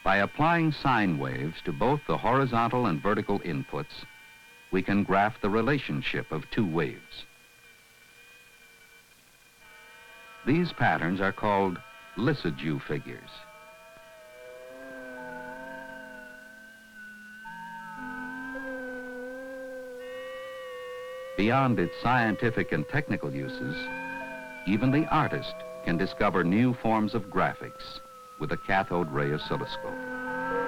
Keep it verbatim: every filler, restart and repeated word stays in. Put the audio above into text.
By applying sine waves to both the horizontal and vertical inputs, we can graph the relationship of two waves. These patterns are called Lissajous figures. Beyond its scientific and technical uses, even the artist can discover new forms of graphics with a cathode ray oscilloscope.